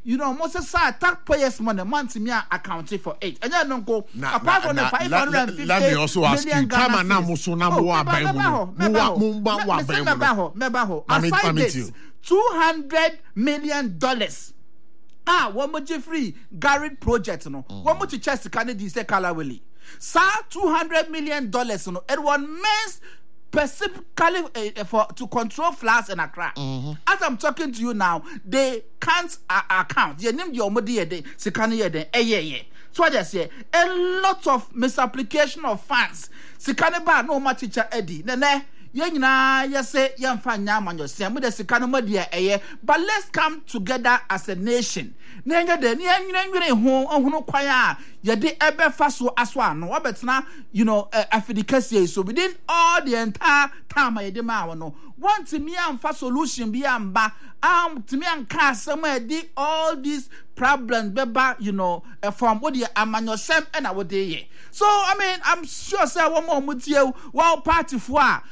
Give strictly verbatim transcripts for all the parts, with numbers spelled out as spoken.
you know, Moses said taxpayers' money, months me accounted for it. And then don't go apart from the five hundred fifty. Let me also ask you, come on now, Musuna Mua Mebaho, Mebaho, Mebaho. Aside this, two hundred million dollars. Ah, one more Jeffrey Garrett project, no. One more to chest Kennedy say Kalawili. Sir, two hundred million dollars, no. It was meant specifically uh, for to control floods in Accra. Mm-hmm. As I'm talking to you now, they can't uh, account. They name your money de Sikani de eh yeah yeah. So I just say a lot of misapplication of funds. Sikani ba no much teacher Eddie. Nene. Yena yese yemfa nyama nyosem de sika no modie eye, but let's come together as a nation. Nenga de ne nwene ho ohunu kwan a ye de ebefa so aso ano obetena, you know, uh, afidikase so within all the entire time ye de ma no want me amfa solution bi amba am to me anka some di all these problems beba, you know, uh, from what the amanyosem and our day. So I mean, I'm sure say one more mutie one party for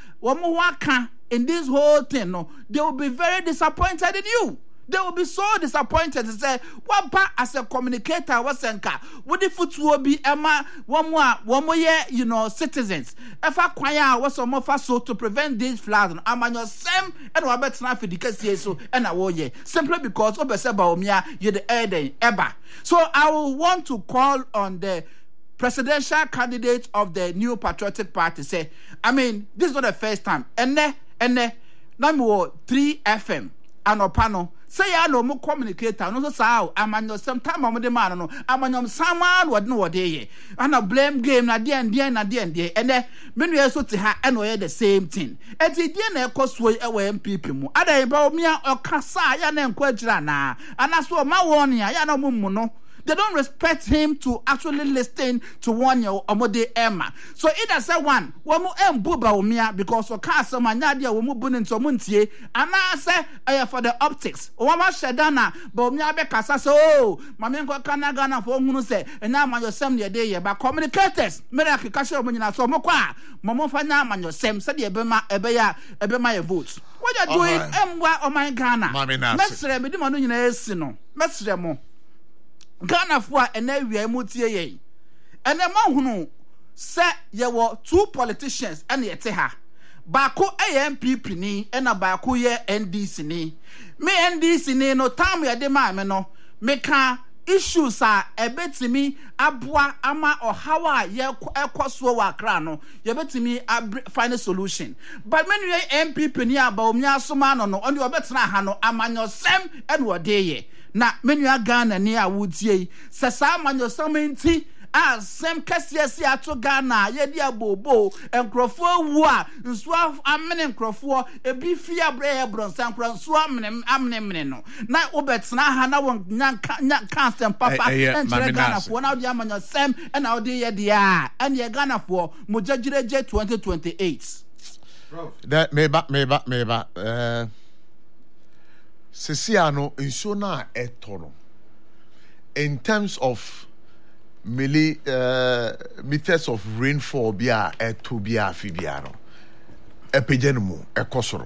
in this whole thing, no, they will be very disappointed in you. They will be so disappointed to say, what part as a communicator was senka? What if it will be Emma one more one more year, you know, citizens? If I choir was some of us so to prevent these floods, I'm on your same and what better not for the case so and I will ye simply because of Omia, you're the air day ever. So I will want to call on the presidential candidate of the New Patriotic Party say, I mean, this is not the first time. And ne, and ne, number three F M, and opano. Say I know more communicator, no so I'm on some time I'm the man, no, I'm on someone what no what day. And I blame game na dear and dear and dear and dear. And then when we are so to her and we the same thing. And the dear cost way away M P P. Other about me or Kasa, ya name Quadrana. And that's what my warning, I know muno. They don't respect him to actually listen to one year or more Emma. So either say one, one more M Buba Umia because for Casa Manadia will move into Muntie, and I say I for the optics. One more Shadana, but Mia Becasa so oh, Mamenko Kanagana for who say, and now my assembly a day, but communicators, Miracle Casio Munina so Moqua, Momofana man your same said Ebema Ebeya Ebema votes. What are you doing, Emwa or my Ghana? Mestre, Medimano, Sino, Mestre Mo. Ghana for an area mutie and a man who said there were two politicians and yet ha Bako A M P P ni and a Bako ye N D C ni me N D C ni no time ya de ma me no me ka issues are a bit to me abwa ama or how ye ekwaso wa Accra no ye bet me find a solution but when you M P P ni about me asoma no no on you bet na ha no amanyo sem and what day na menu Ghana ni awutie sesa amanyo samenti as sem kasiasi ato Ghana ye dia bobo enkrofo wu a nso amene enkrofo ebi fia bre bronsan kranso amene amene no na obetena ha na won nya cansem papa entre Ghana fo na odi amanyo sem e na odi ye dia and ye Ghana fo mojagireje twenty twenty-eight that meba meba meba uh Sesiano insona etono in terms of milli uh, meters of rainfall bia eto bia fibiano epegenemu ekosoro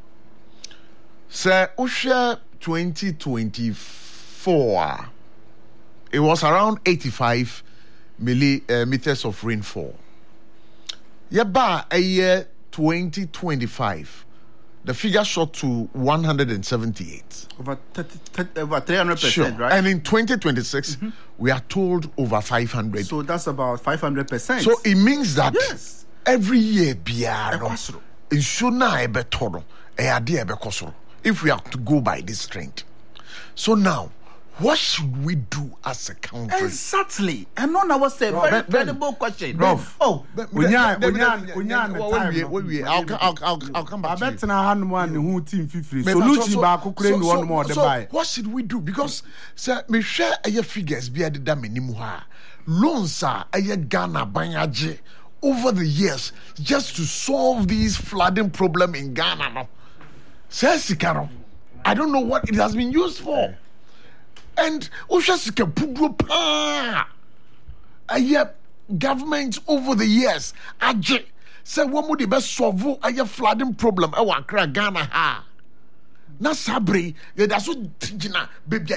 se ushe twenty twenty-four it was around eighty-five millimeters uh, of rainfall yeba a year twenty twenty-five the figure shot to one hundred seventy-eight. Over thirty, thirty, over three hundred percent, sure. Right? And in twenty twenty-six, mm-hmm. we are told over five hundred. So that's about five hundred percent. So it means that yes. every year, if we have to go by this trend. So now, what should we do as a country? Exactly. And no, that was a very ben, credible ben, question. Ben, oh, I'll come back to you. So, what should we do? Because, sir, me share a figures be added damimuha. Loans are a Ghana banyaje over the years just to solve these flooding problem in Ghana. Says I don't know what it has been used for. And Ushasika Pudro Pa a year government over the years Aje say what would the best solve a flooding problem? I want Ghana ha. Na sabri, that's what baby